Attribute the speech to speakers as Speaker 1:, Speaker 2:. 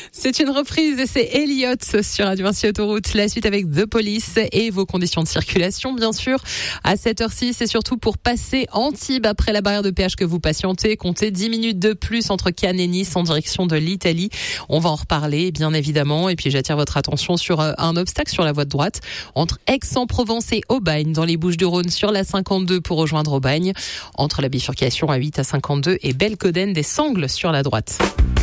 Speaker 1: C'est une reprise et c'est Elliot sur Radio 1 Autoroute. La suite avec The Police et vos conditions de circulation, bien sûr. À 7h06, c'est surtout pour passer Antibes après la barrière de péage que vous patientez. Comptez 10 minutes de plus entre Cannes et Nice en direction de l'Italie. On va en reparler, bien évidemment. Et puis, j'attire votre attention sur un obstacle sur la voie de droite entre Aix-en-Provence et Aubagne dans les Bouches-du-Rhône sur la 52 pour rejoindre Aubagne. Entre la bifurcation à 8 à 52 et Belcoden des Sangles sur la droite.